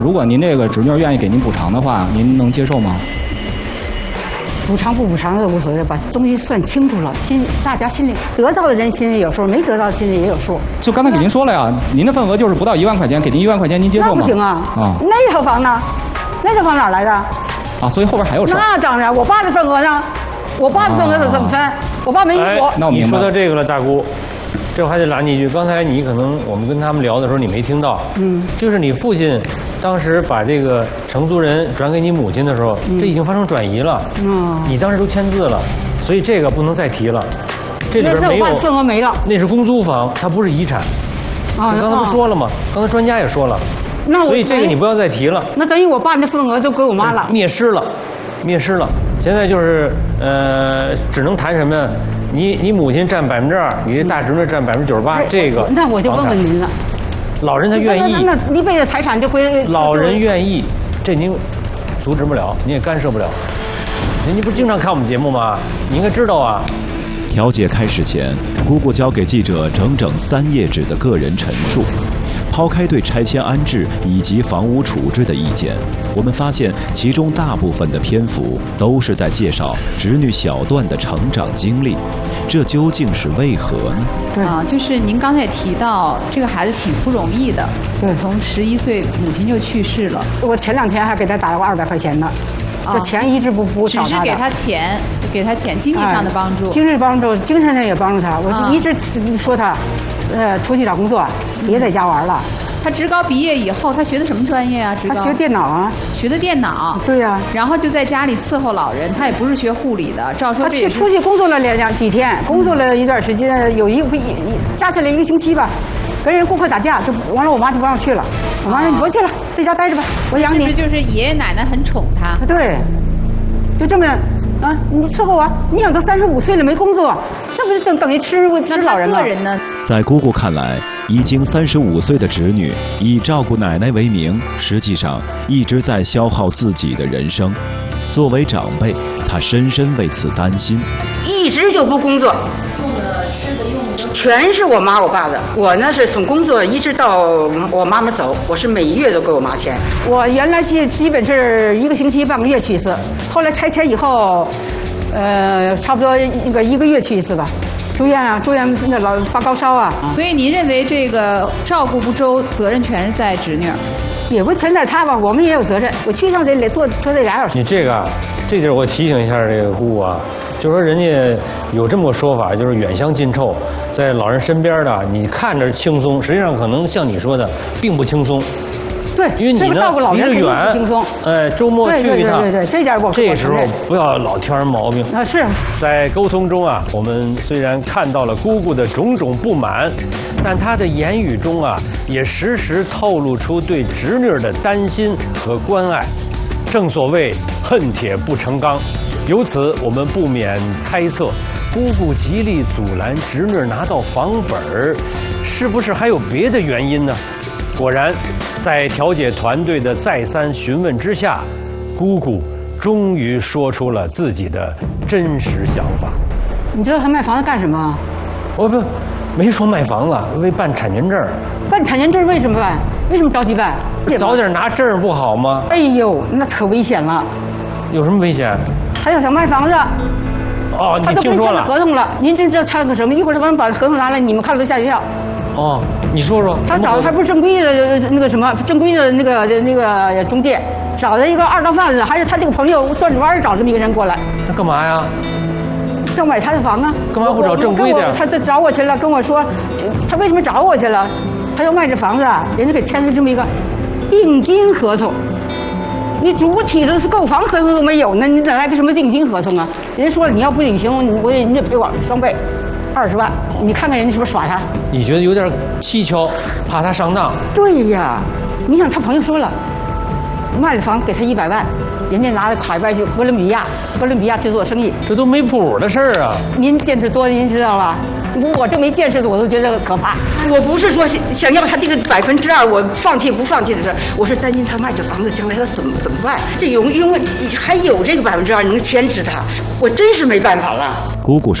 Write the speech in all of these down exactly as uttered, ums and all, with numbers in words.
如果您这个侄女愿意给您补偿的话，您能接受吗？ 补偿不补偿的无所谓，把东西算清楚了，心大家心里得到的人心里有数，没得到的心里也有数。 就刚才给您说了呀，您的份额就是不到一万块钱，给您一万块钱，您接受吗？ 那不行啊！啊，那套房呢？那套房哪来的？ 啊，所以后边还有事。 那当然，我爸的份额呢？我爸的份额怎么分？啊、我爸没依我。 那我明白。 你说到这个了，大姑。这我还得拦你一句，刚才你可能我们跟他们聊的时候你没听到，嗯，就是你父亲当时把这个承租人转给你母亲的时候，嗯、这已经发生转移了，嗯，你当时都签字了，所以这个不能再提了。这里边没有份额没了， 那是公租房，它不是遗产。啊，刚才不说了吗？刚才专家也说了，那所以这个你不要再提了。 那等于我爸那份额都归我妈了， 灭失了，灭失了。现在就是呃，只能谈什么呀？你你母亲占百分之二，你这大侄女占百分之九十八，这个那我就问问您了。 老人他愿意， 那那一辈子财产就归老人愿意，这您阻止不了，你也干涉不了。您不经常看我们节目吗？你应该知道啊。 调解开始前，姑姑交给记者整整三页纸的个人陈述。抛开对拆迁安置以及房屋处置的意见，我们发现其中大部分的篇幅都是在介绍侄女小段的成长经历，这究竟是为何呢？ 对啊，就是您刚才也提到，这个孩子挺不容易的，对，从十一岁母亲就去世了。 我前两天还给他打过二百块钱呢。这钱一直不不少他的， 只是给他钱，给他钱，经济上的帮助， 精神帮助，精神上也帮助他。我一直说他，呃，出去找工作，别在家玩了。 他职高毕业以后，他学的什么专业啊？职高他学电脑啊， 学的电脑。 对呀、啊。 然后就在家里伺候老人，他也不是学护理的。照说他去出去工作了两两几天，工作了一段时间，有一一加起来一个星期吧。跟人顾客打架，就完了，我妈就不让去了。我妈说你不去了，在家待着吧，我养你。 是不是就是爷爷奶奶很宠他？ 对，就这么啊，你伺候我，你想都三十五岁了没工作，那不是等等于吃吃老人吗？ 个人呢？ 在姑姑看来，已经三十五岁的侄女以照顾奶奶为名，实际上一直在消耗自己的人生。作为长辈，她深深为此担心。 一直就不工作。吃的用的全是我妈我爸的，我呢是从工作一直到我妈妈走，我是每月都给我妈钱。我原来基基本是一个星期半个月去一次，后来拆迁以后，呃，差不多一个一个月去一次吧。住院啊，住院那老发高烧啊。 所以您认为这个照顾不周，责任全是在侄女？ 也不全在她吧，我们也有责任。我去上得坐坐这俩小时。 你这个，这就是我提醒一下这个姑姑啊。就是说，人家有这么个说法，就是远香近臭，在老人身边的，你看着轻松，实际上可能像你说的，并不轻松。 对， 因为你呢离得远， 轻松。 哎，周末去一趟， 对对对，这点我这时候不要老挑人毛病啊。是在沟通中啊，我们虽然看到了姑姑的种种不满，但她的言语中啊，也时时透露出对侄女的担心和关爱。正所谓恨铁不成钢。由此，我们不免猜测，姑姑极力阻拦侄女拿到房本儿，是不是还有别的原因呢？果然，在调解团队的再三询问之下，姑姑终于说出了自己的真实想法。 你知道他卖房子干什么？ 我不，没说卖房子，为办产权证。 办产权证为什么办？为什么着急办？ 早点拿证不好吗？ 哎呦，那可危险了。 有什么危险？ 他要想卖房子， 哦，你听说了？ 合同了，您这这掺个什么？一会儿他们把合同拿来，你们看了都吓一跳。 哦，你说说。 他找的还不是正规的那个什么正规的那个那个中介，找的一个二道贩子，还是他这个朋友转着弯找这么一个人过来。 他干嘛呀？ 要买他的房啊。 干嘛不找正规的？ 他他找我去了，跟我说，他为什么找我去了？他要卖这房子，人家给签了这么一个定金合同。你主体的是购房合同都没有呢，你哪来个什么定金合同啊？人家说了，你要不履行，我你得赔我双倍，二十万。你看看人家是不是耍他？ 你觉得有点蹊跷，怕他上当？ 对呀，你想他朋友说了，卖了房给他一百万，人家拿着海外去哥伦比亚，哥伦比亚去做生意， 这都没谱的事儿啊！ 您见识多，您知道吧？我这没见识的，我都觉得可怕。我不是说想要他这个百分之二，我放弃不放弃的事，我是担心他卖这房子将来他怎么怎么办？这有因为还有这个百分之二，你能牵制他，我真是没办法了。 姑姑说，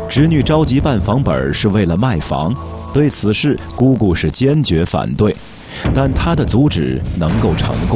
侄女着急办房本是为了卖房，对此事姑姑是坚决反对，但她的阻止能够成功。